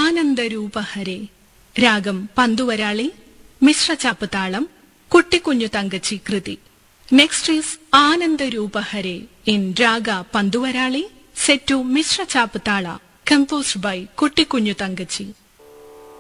ആനന്ദരൂപഹരേ. രാഗം പന്തുവരാളി, മിശ്രചാപ്പ് താളം, കുട്ടിക്കുഞ്ഞു തങ്കച്ചി കൃതി. Next is ആനന്ദരൂപഹരേ in raga Pantuvarali, set to Misra Chapu താള, composed by കുട്ടിക്കുഞ്ഞു തങ്കച്ചി.